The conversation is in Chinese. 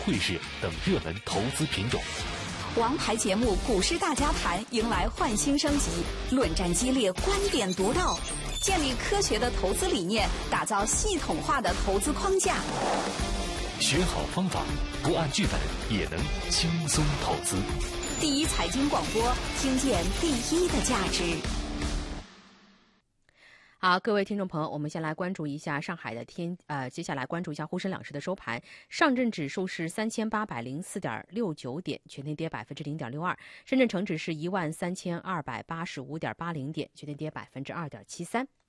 汇市等热门投资品种。 王牌节目《股市大家谈》迎来焕新升级，论战激烈，观点独到，建立科学的投资理念，打造系统化的投资框架。 学好方法，不按剧本也能轻松投资。 第一财经广播，听见第一的价值。 好，各位听众朋友，我们先来关注一下上海的接下来关注一下沪深两市的收盘。上证指数是3804.69点，全天跌0.62%；深圳成指是13285.80点，全天跌2.73%。